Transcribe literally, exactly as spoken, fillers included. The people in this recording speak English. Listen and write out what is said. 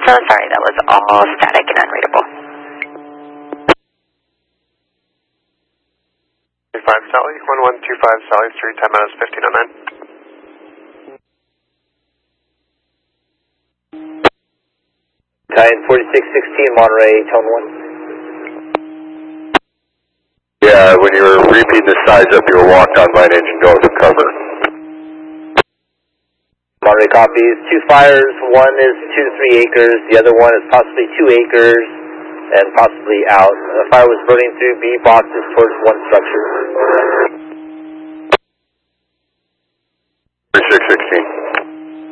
So sorry, that was all static and unreadable. two five Sally, one one two five Sally, three ten minutes, fifteen oh nine. Titan forty-six sixteen, Monterey, tone one. Yeah, when you were repeating the size up, you were walked on by an engine going for cover. Monterey copies, two fires, one is two to three acres, the other one is possibly two acres and possibly out. The fire was burning through B boxes towards one structure. forty-six sixteen.